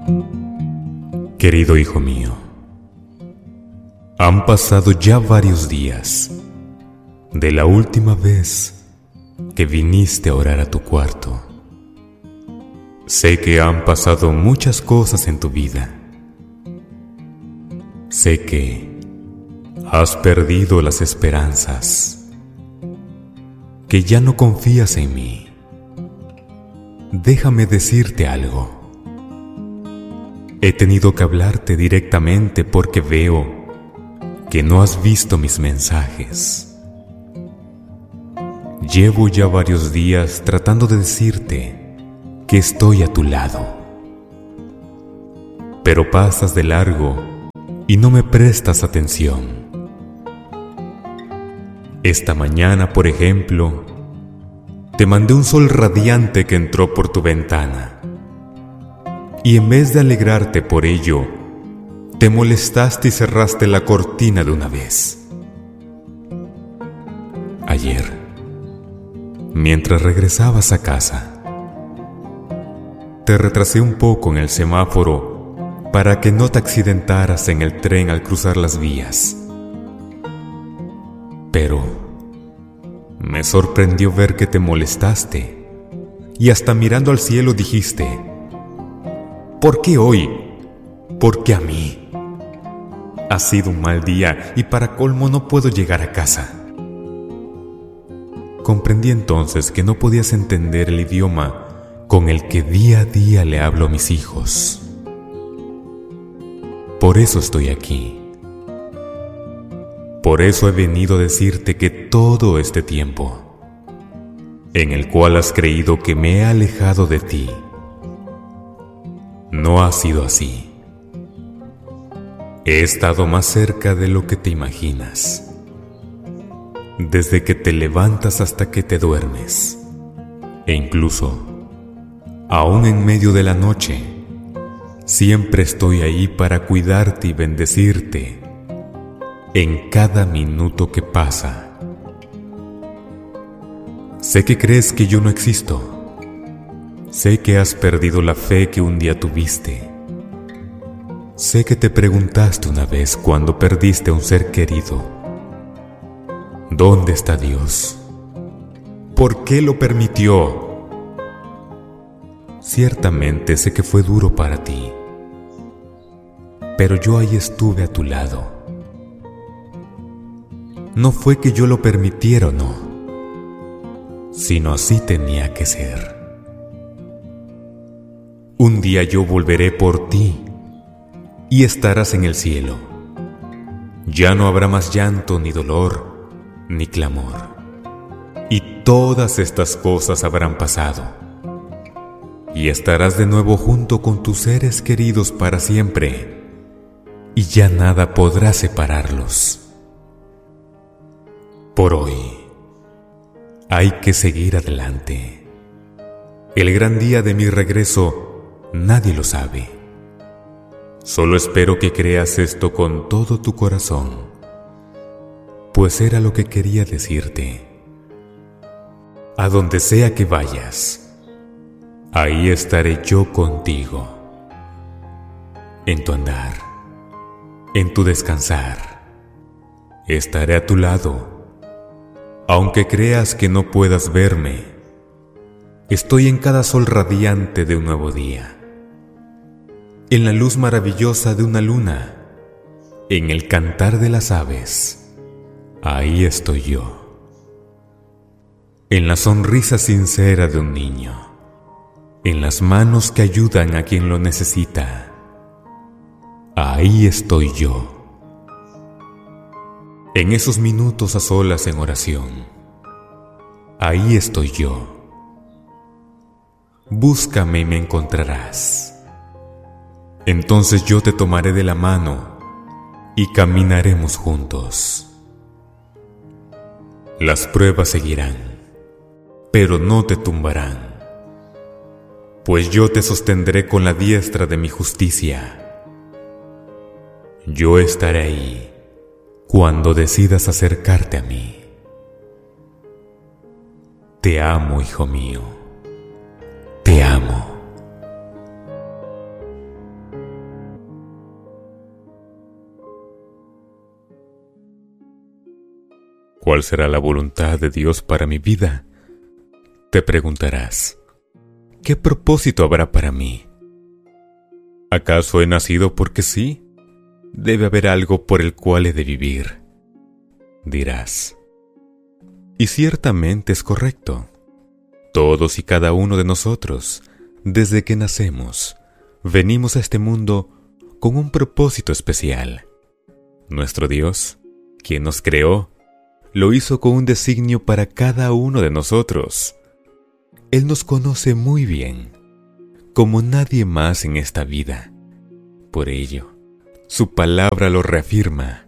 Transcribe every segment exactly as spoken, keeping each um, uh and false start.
Querido hijo mío, han pasado ya varios días de la última vez que viniste a orar a tu cuarto. Sé que han pasado muchas cosas en tu vida. Sé que has perdido las esperanzas, que ya no confías en mí. Déjame decirte algo. He tenido que hablarte directamente porque veo que no has visto mis mensajes. Llevo ya varios días tratando de decirte que estoy a tu lado, pero pasas de largo y no me prestas atención. Esta mañana, por ejemplo, te mandé un sol radiante que entró por tu ventana. Y en vez de alegrarte por ello, te molestaste y cerraste la cortina de una vez. Ayer, mientras regresabas a casa, te retrasé un poco en el semáforo para que no te accidentaras en el tren al cruzar las vías. Pero me sorprendió ver que te molestaste y hasta mirando al cielo dijiste: ¿por qué hoy? ¿Por qué a mí? Ha sido un mal día y para colmo no puedo llegar a casa. Comprendí entonces que no podías entender el idioma con el que día a día le hablo a mis hijos. Por eso estoy aquí. Por eso he venido a decirte que todo este tiempo, en el cual has creído que me he alejado de ti, no ha sido así. He estado más cerca de lo que te imaginas. Desde que te levantas hasta que te duermes, e incluso, aún en medio de la noche, siempre estoy ahí para cuidarte y bendecirte en cada minuto que pasa. Sé que crees que yo no existo. Sé que has perdido la fe que un día tuviste. Sé que te preguntaste una vez cuando perdiste a un ser querido: ¿dónde está Dios? ¿Por qué lo permitió? Ciertamente sé que fue duro para ti, pero yo ahí estuve a tu lado. No fue que yo lo permitiera o no, sino así tenía que ser. Un día yo volveré por ti y estarás en el cielo. Ya no habrá más llanto, ni dolor, ni clamor. Y todas estas cosas habrán pasado. Y estarás de nuevo junto con tus seres queridos para siempre. Y ya nada podrá separarlos. Por hoy, hay que seguir adelante. El gran día de mi regreso nadie lo sabe. Solo espero que creas esto con todo tu corazón, pues era lo que quería decirte. A donde sea que vayas, ahí estaré yo contigo. En tu andar, en tu descansar, estaré a tu lado. Aunque creas que no puedas verme, estoy en cada sol radiante de un nuevo día, en la luz maravillosa de una luna, en el cantar de las aves. Ahí estoy yo, en la sonrisa sincera de un niño, en las manos que ayudan a quien lo necesita. Ahí estoy yo, en esos minutos a solas en oración. Ahí estoy yo. Búscame y me encontrarás. Entonces yo te tomaré de la mano y caminaremos juntos. Las pruebas seguirán, pero no te tumbarán, pues yo te sostendré con la diestra de mi justicia. Yo estaré ahí cuando decidas acercarte a mí. Te amo, hijo mío. Te amo. ¿cuál será la voluntad de Dios para mi vida? Te preguntarás, ¿qué propósito habrá para mí? ¿Acaso he nacido porque sí? Debe haber algo por el cual he de vivir, dirás. Y ciertamente es correcto. Todos y cada uno de nosotros, desde que nacemos, venimos a este mundo con un propósito especial. Nuestro Dios, quien nos creó, lo hizo con un designio para cada uno de nosotros. Él nos conoce muy bien, como nadie más en esta vida. Por ello, su palabra lo reafirma.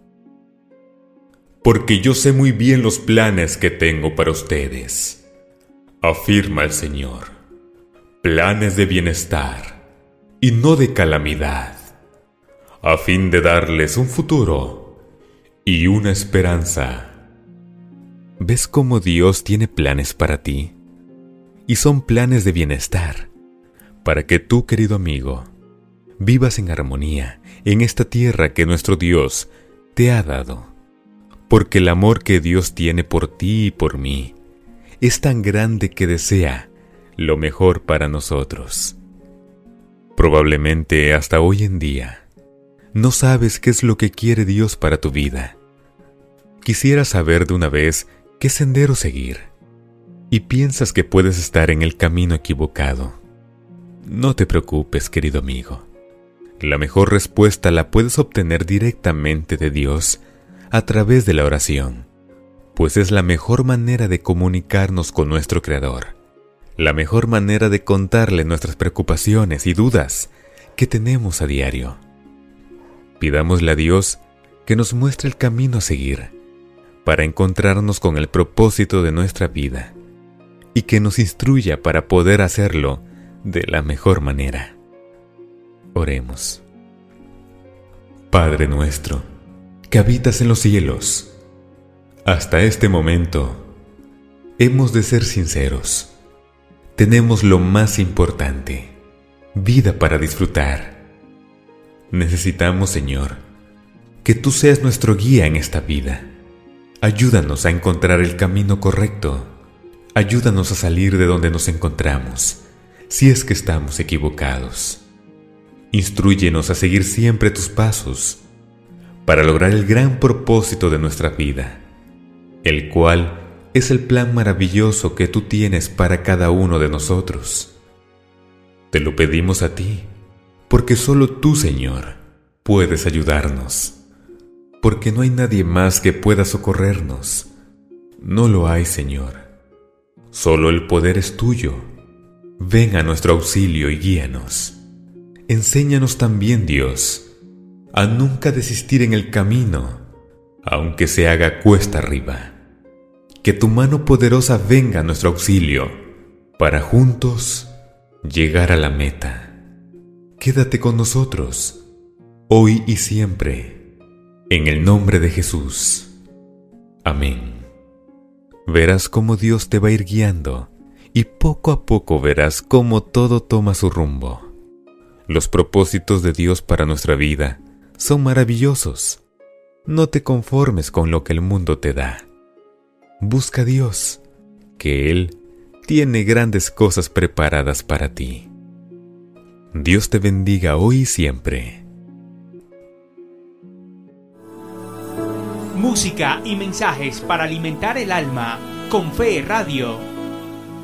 Porque yo sé muy bien los planes que tengo para ustedes, afirma el Señor. Planes de bienestar y no de calamidad, a fin de darles un futuro y una esperanza. ¿Ves cómo Dios tiene planes para ti? Y son planes de bienestar, para que tú, querido amigo, vivas en armonía en esta tierra que nuestro Dios te ha dado. Porque el amor que Dios tiene por ti y por mí es tan grande que desea lo mejor para nosotros. Probablemente hasta hoy en día no sabes qué es lo que quiere Dios para tu vida. Quisieras saber de una vez qué sendero seguir y piensas que puedes estar en el camino equivocado. No te preocupes, querido amigo. La mejor respuesta la puedes obtener directamente de Dios a través de la oración, pues es la mejor manera de comunicarnos con nuestro Creador, la mejor manera de contarle nuestras preocupaciones y dudas que tenemos a diario. Pidámosle a Dios que nos muestre el camino a seguir para encontrarnos con el propósito de nuestra vida y que nos instruya para poder hacerlo de la mejor manera. Oremos. Padre nuestro, que habitas en los cielos, hasta este momento hemos de ser sinceros. Tenemos lo más importante, vida para disfrutar. Necesitamos, Señor, que tú seas nuestro guía en esta vida. Ayúdanos a encontrar el camino correcto. Ayúdanos a salir de donde nos encontramos, si es que estamos equivocados. Instrúyenos a seguir siempre tus pasos, para lograr el gran propósito de nuestra vida, el cual es el plan maravilloso que tú tienes para cada uno de nosotros. Te lo pedimos a ti, porque solo tú, Señor, puedes ayudarnos, porque no hay nadie más que pueda socorrernos. No lo hay, Señor. Solo el poder es tuyo. Ven a nuestro auxilio y guíanos. Enséñanos también, Dios, a nunca desistir en el camino, aunque se haga cuesta arriba. Que tu mano poderosa venga a nuestro auxilio, para juntos llegar a la meta. Quédate con nosotros, hoy y siempre, en el nombre de Jesús. Amén. Verás cómo Dios te va a ir guiando, y poco a poco verás cómo todo toma su rumbo. Los propósitos de Dios para nuestra vida son maravillosos. No te conformes con lo que el mundo te da. Busca a Dios, que Él tiene grandes cosas preparadas para ti. Dios te bendiga hoy y siempre. Música y mensajes para alimentar el alma con Fe Radio.